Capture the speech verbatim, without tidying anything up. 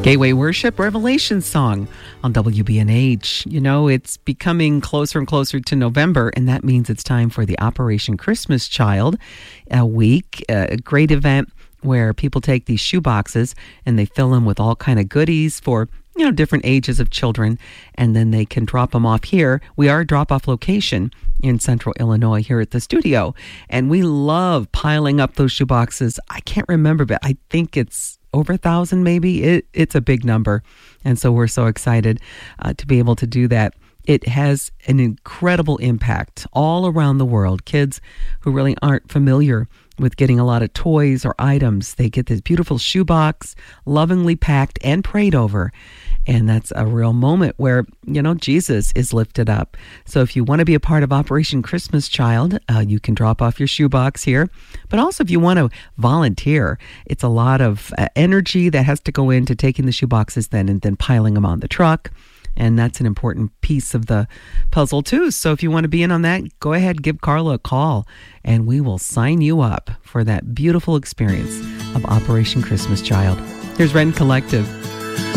Gateway Worship Revelation Song on W B N H. You know, it's becoming closer and closer to November, and that means it's time for the Operation Christmas Child a week, a great event where people take these shoe boxes and they fill them with all kind of goodies for, you know, different ages of children, and then they can drop them off here. We are a drop-off location in Central Illinois here at the studio, and we love piling up those shoe boxes. I can't remember, but I think it's over a thousand maybe. It, it's a big number, and so we're so excited uh, to be able to do that. It has an incredible impact all around the world. Kids who really aren't familiar with getting a lot of toys or items, they get this beautiful shoebox, lovingly packed and prayed over. And that's a real moment where, you know, Jesus is lifted up. So if you want to be a part of Operation Christmas Child, uh, you can drop off your shoebox here. But also if you want to volunteer, it's a lot of uh, energy that has to go into taking the shoeboxes then and then piling them on the truck. And that's an important piece of the puzzle, too. So if you want to be in on that, go ahead, give Carla a call, and we will sign you up for that beautiful experience of Operation Christmas Child. Here's Rend Collective.